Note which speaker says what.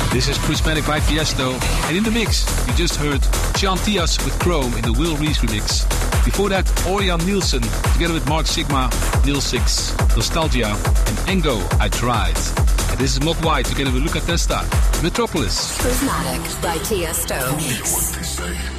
Speaker 1: This is Prismatic by Tiesto, and in the mix, you just heard Sean Tias with Chrome in the Will Reese remix. Before that, Orion Nielsen, together with Mark Sigma, Neil Six, Nostalgia, and Engo, I Tried. And this is Mogwai, together with Luca Testa, Metropolis.
Speaker 2: Prismatic by Tiesto.